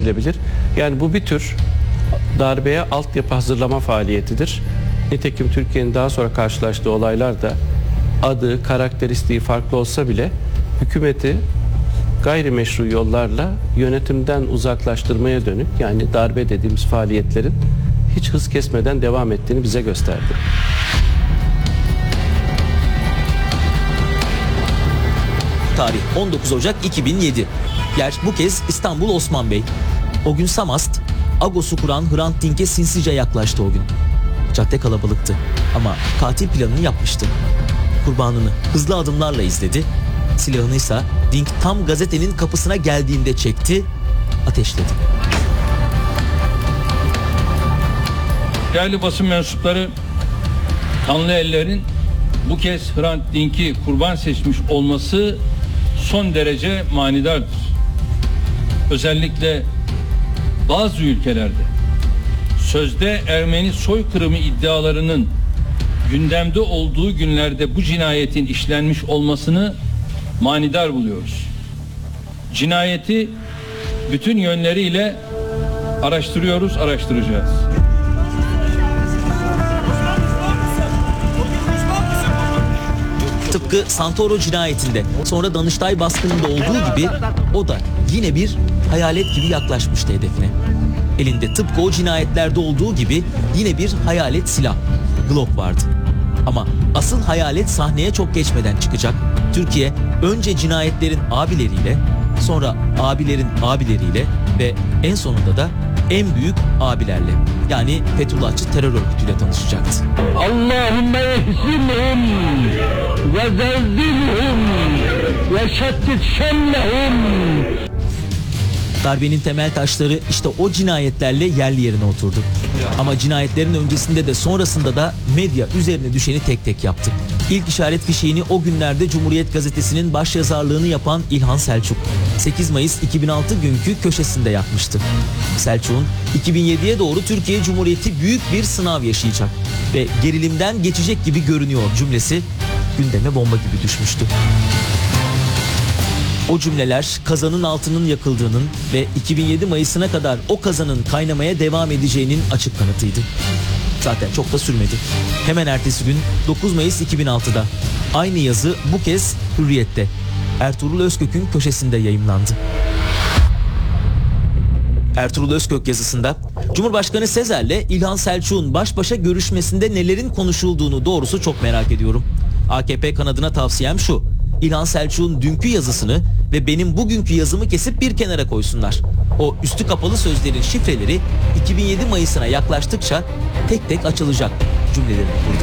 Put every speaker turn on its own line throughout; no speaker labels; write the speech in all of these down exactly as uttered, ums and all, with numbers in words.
edilebilir. Yani bu bir tür darbeye altyapı hazırlama faaliyetidir. Nitekim Türkiye'nin daha sonra karşılaştığı olaylar da adı, karakteristiği farklı olsa bile hükümeti gayrimeşru yollarla yönetimden uzaklaştırmaya dönük, yani darbe dediğimiz faaliyetlerin hiç hız kesmeden devam ettiğini bize gösterdi.
Tarih on dokuz Ocak iki bin yedi. Yer bu kez İstanbul Osman Bey. O gün Samast, Agos'u kuran Hrant Dink'e sinsice yaklaştı o gün. Cadde kalabalıktı ama katil planını yapmıştı. Kurbanını hızlı adımlarla izledi. Silahını ise Dink tam gazetenin kapısına geldiğinde çekti, ateşledi.
Değerli basın mensupları, kanlı ellerin bu kez Hrant Dink'i kurban seçmiş olması son derece manidardır. Özellikle bazı ülkelerde sözde Ermeni soykırımı iddialarının gündemde olduğu günlerde bu cinayetin işlenmiş olmasını manidar buluyoruz. Cinayeti bütün yönleriyle araştırıyoruz, araştıracağız.
Tıpkı Santoro cinayetinde, sonra Danıştay baskınında olduğu gibi o da yine bir hayalet gibi yaklaşmıştı hedefine. Elinde tıpkı o cinayetlerde olduğu gibi yine bir hayalet silah, Glock vardı. Ama asıl hayalet sahneye çok geçmeden çıkacak. Türkiye önce cinayetlerin abileriyle, sonra abilerin abileriyle ve en sonunda da en büyük abilerle, yani Fethullahçı terör örgütüyle tanışacaktı.
Allahümme ehzimhum ve zelzilhum ve şeddit şemlehum.
Darbenin temel taşları işte o cinayetlerle yerli yerine oturdu. Ama cinayetlerin öncesinde de sonrasında da medya üzerine düşeni tek tek yaptı. İlk işaret fişeğini o günlerde Cumhuriyet Gazetesi'nin başyazarlığını yapan İlhan Selçuk, sekiz Mayıs iki bin altı günkü köşesinde yakmıştı. Selçuk'un iki bin yediye doğru Türkiye Cumhuriyeti büyük bir sınav yaşayacak ve gerilimden geçecek gibi görünüyor cümlesi gündeme bomba gibi düşmüştü. O cümleler kazanın altının yakıldığının ve iki bin yedi Mayıs'ına kadar o kazanın kaynamaya devam edeceğinin açık kanıtıydı. Zaten çok da sürmedi. Hemen ertesi gün dokuz Mayıs iki bin altıda aynı yazı bu kez Hürriyet'te Ertuğrul Özkök'ün köşesinde yayımlandı. Ertuğrul Özkök yazısında Cumhurbaşkanı Sezer'le İlhan Selçuk'un baş başa görüşmesinde nelerin konuşulduğunu doğrusu çok merak ediyorum. A K P kanadına tavsiyem şu: İlhan Selçuk'un dünkü yazısını ve benim bugünkü yazımı kesip bir kenara koysunlar. O üstü kapalı sözlerin şifreleri iki bin yedi Mayıs'ına yaklaştıkça tek tek açılacak cümlelerini kurdu.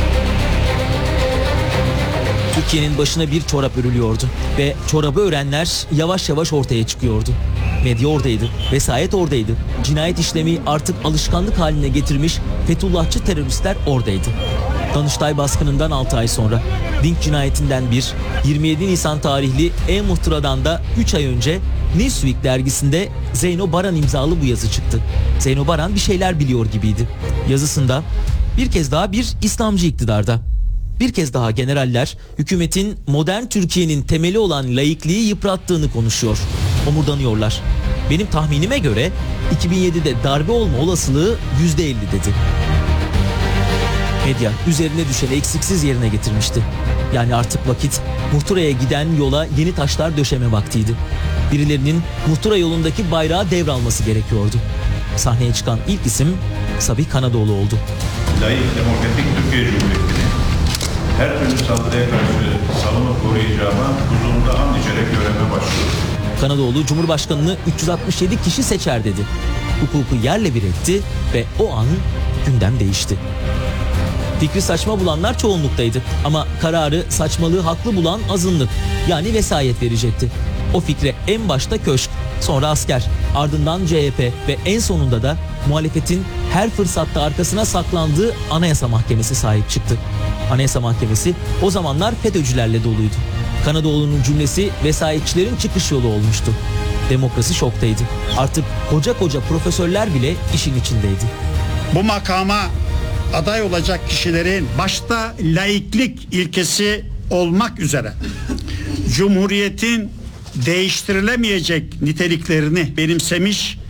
Türkiye'nin başına bir çorap örülüyordu ve çorabı örenler yavaş yavaş ortaya çıkıyordu. Medya oradaydı, vesayet oradaydı. Cinayet işlemi artık alışkanlık haline getirmiş Fethullahçı teröristler oradaydı. Danıştay baskınından altı ay sonra Dink cinayetinden bir, yirmi yedi Nisan tarihli E-Muhtıra'dan da üç ay önce Newsweek dergisinde Zeyno Baran imzalı bu yazı çıktı. Zeyno Baran bir şeyler biliyor gibiydi. Yazısında bir kez daha bir İslamcı iktidarda, bir kez daha generaller hükümetin modern Türkiye'nin temeli olan laikliği yıprattığını konuşuyor. Homurdanıyorlar. Benim tahminime göre iki bin yedide darbe olma olasılığı yüzde elli dedi. Medya üzerine düşeni eksiksiz yerine getirmişti. Yani artık vakit Muhtıra'ya giden yola yeni taşlar döşeme vaktiydi. Birilerinin Muhtıra yolundaki bayrağı devralması gerekiyordu. Sahneye çıkan ilk isim Sabih Kanadoğlu oldu.
Layık demokratik Türkiye Cumhuriyeti'ni her türlü saldırıya karşı savunup koruyacağıma huzurunda and içerek göreve başlıyorum.
Kanadoğlu Cumhurbaşkanını üç yüz altmış yedi kişi seçer dedi. Hukuku yerle bir etti ve o an gündem değişti. Fikri saçma bulanlar çoğunluktaydı ama kararı saçmalığı haklı bulan azınlık, yani vesayet verecekti. O fikre en başta köşk, sonra asker, ardından C H P ve en sonunda da muhalefetin her fırsatta arkasına saklandığı Anayasa Mahkemesi sahip çıktı. Anayasa Mahkemesi o zamanlar FETÖ'cülerle doluydu. Kanadoğlu'nun cümlesi vesayetçilerin çıkış yolu olmuştu. Demokrasi şoktaydı. Artık koca koca profesörler bile işin içindeydi.
Bu makama aday olacak kişilerin başta laiklik ilkesi olmak üzere Cumhuriyetin değiştirilemeyecek niteliklerini benimsemiş